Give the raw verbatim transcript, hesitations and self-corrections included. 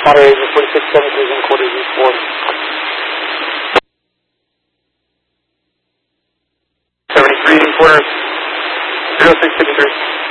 Otter agent forty-six seventy-three and quarter Z four. seventy-three and quarter zero six fifty-three.